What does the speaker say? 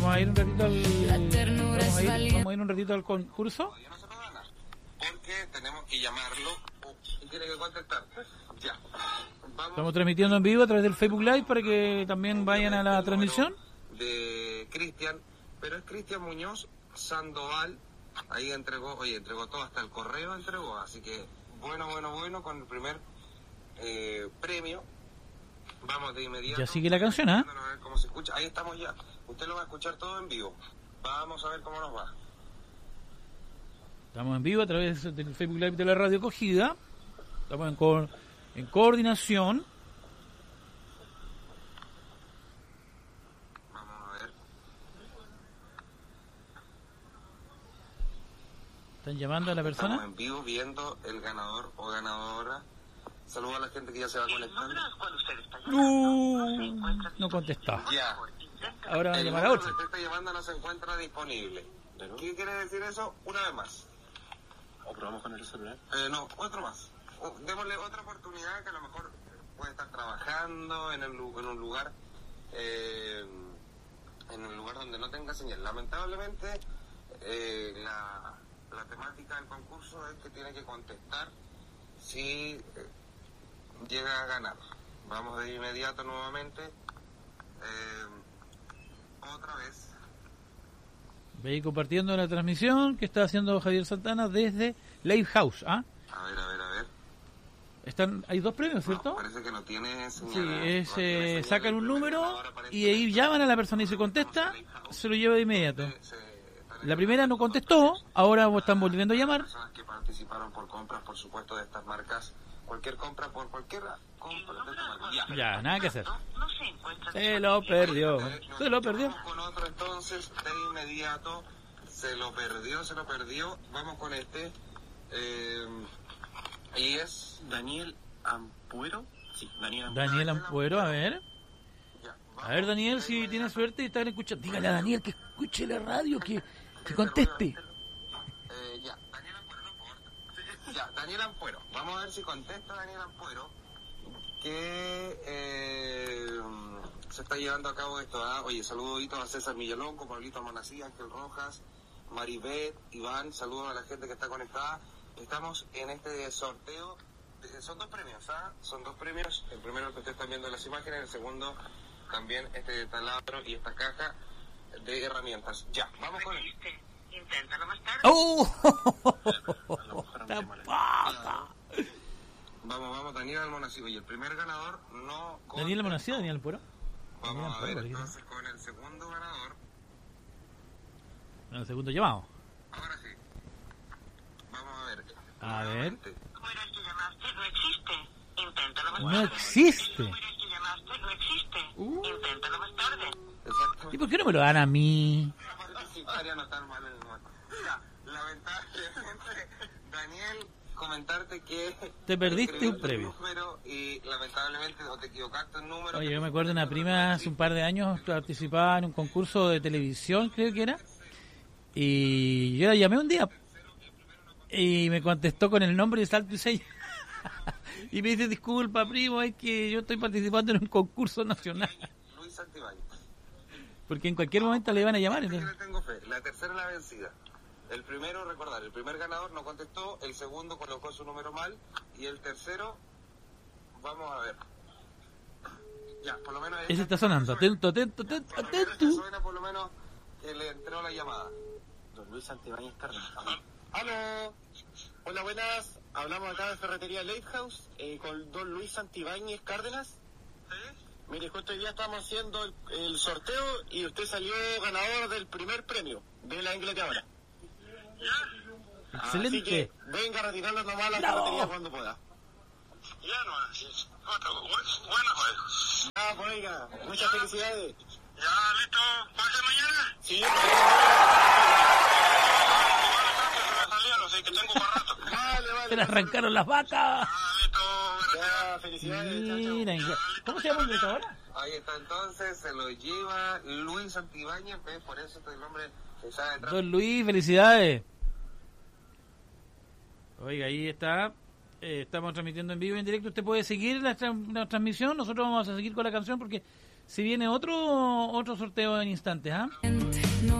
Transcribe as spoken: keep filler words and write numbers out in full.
Vamos a ir un ratito al... La ternura Vamos a es ir, valiente. vamos a ir un ratito al concurso. Todavía no se lo gana, porque tenemos que llamarlo y tiene que contestar. Ya. Vamos Estamos transmitiendo en vivo a través del Facebook Live para que también vayan a la el transmisión. número de Cristian, pero es Cristian Muñoz Sandoval. Ahí entregó, oye, entregó todo, hasta el correo entregó, así que bueno, bueno, bueno, con el primer eh, premio. Vamos de inmediato. Ya sigue la canción, ¿ah? A ver cómo se escucha. Ahí estamos ya. Usted lo va a escuchar todo en vivo. Vamos a ver cómo nos va. Estamos en vivo a través del Facebook Live de la Radio Acogida. Estamos en, co- en coordinación. Vamos a ver. ¿Están llamando a la persona? Estamos en vivo viendo el ganador o ganadora. Saludos a la gente que ya se va conectando. Uh, no contesta. Ya. Ahora van a El llamar a número otro. que usted está llamando no se encuentra disponible. ¿Qué quiere decir eso? Una vez más. ¿O probamos con el celular? Eh, no, otro más. O- démosle otra oportunidad, que a lo mejor puede estar trabajando en, el, lu- en un lugar eh, en un lugar donde no tenga señal. Lamentablemente eh, la, la temática del concurso es que tiene que contestar si eh, llega a ganar. Vamos de inmediato nuevamente. Eh, otra vez. Veis compartiendo la transmisión que está haciendo Javier Santana desde Live House. ¿Ah? A ver, a ver, a ver. Están, hay dos premios, No, ¿cierto? parece que no tiene señal. Sí, es, No tiene eh, señal. sacan El un primer número ganador aparece y ahí llaman a la persona y se contesta, se lo lleva de inmediato. La primera no contestó, ahora están volviendo a llamar. Personas que participaron por compras, por supuesto, de estas marcas. Cualquier compra por cualquier compra de esta marca. Ya. Ya, nada que hacer. No se encuentra. Se lo perdió. Se lo perdió. Vamos con otro entonces, de inmediato. Se lo perdió, se lo perdió. Vamos con este. Eh, y es... Daniel Ampuero. Sí, Daniel Ampuero. Daniel Ampuero, a ver. Ya, A ver, Daniel, si tiene suerte y está escuchando. Dígale a Daniel que escuche la radio, que, que conteste. Eh, ya, Daniel Ampuero, no importa. Ya, Daniel Ampuero. Vamos a ver si contesta Daniel Ampuero. Que eh, se está llevando a cabo esto. ¿Ah? Oye, saluditos a César Millalonco, Pablito Monasí, Ángel Rojas, Maribeth, Iván. Saludos a la gente que está conectada. Estamos en este sorteo. Eh, Son dos premios, ¿ah? Son dos premios. El primero el que ustedes están viendo en las imágenes. El segundo también este taladro y esta caja de herramientas. Ya, vamos con él. Inténtalo más tarde. ¡Oh! A lo mejor ¡Esta anda mal. pata! Vamos, vamos, Daniel Almonacid. Y el primer ganador no... ¿Daniel Almonacid o Daniel Ampuero? Vamos a ver Daniel Ampuero, entonces con el segundo ganador. El segundo llamado. Ahora sí. Vamos a ver. A ver. Nuevamente. Número al que llamaste no existe. Inténtalo más No tarde. existe. Número al que llamaste no existe. Uh. Inténtalo más tarde. Exacto. ¿Y por qué no me lo dan a mí? Participaria no tan mal en el momento. Mira, lamentablemente, Daniel, comentarte que... Te perdiste escribiste un premio. el número y lamentablemente o te equivocaste en número. Oye, yo me acuerdo de una prima hace un par de años participaba en un concurso de televisión, creo que era. Y yo la llamé un día. Y me contestó con el nombre de Salto y Seña. Y me dice, disculpa, primo, es que yo estoy participando en un concurso nacional. Luis Santibáñez. Porque en cualquier momento le iban a llamar. Yo le Entonces, tengo fe. La tercera es la vencida. El primero, recordar, el primer ganador no contestó, el segundo colocó su número mal y el tercero, vamos a ver. Ya, por lo menos... ese está sonando. Atento, atento, atento, Por lo menos atento. suena por lo menos que le entró la llamada. Don Luis Santibáñez Cárdenas. ¡Aló! Hola, buenas. Hablamos acá de Ferretería Lighthouse eh, con don Luis Santibáñez Cárdenas. ¿Sí? Mire, justo hoy día estamos haciendo el, el sorteo y usted salió ganador del primer premio de la Inglaterra. Así Excelente. que venga a retirarlo nomás a la Bravo. ferretería cuando pueda. Ya no, así. Otro, bueno, pues. Ah, pues oiga, muchas felicidades. Ya, listo. ¿Puede ser mañana? Sí, Se me salieron, así que tengo para rato. vale, vale. Se le arrancaron las vacas. Ah, listo. Ya, felicidades. chao, chao. Mira, ¿cómo se llama el grito ahora? Ahí está, entonces se lo lleva Luis Santibáñez, ¿ves? Por eso este nombre está detrás. Don Luis, felicidades. Oiga, ahí está. Eh, estamos transmitiendo en vivo y en directo. Usted puede seguir la, tra- la transmisión. Nosotros vamos a seguir con la canción porque si viene otro otro sorteo en instantes, ¿ah?